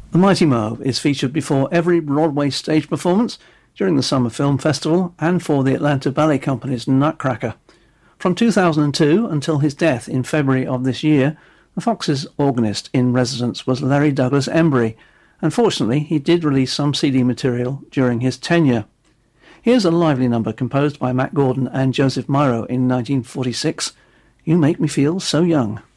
The Mighty Mo is featured before every Broadway stage performance during the Summer Film Festival and for the Atlanta Ballet Company's Nutcracker. From 2002 until his death in February of this year, the Fox's organist in residence was Larry Douglas Embry. Unfortunately, he did release some CD material during his tenure. Here's a lively number composed by Matt Gordon and Joseph Miro in 1946, You Make Me Feel So Young.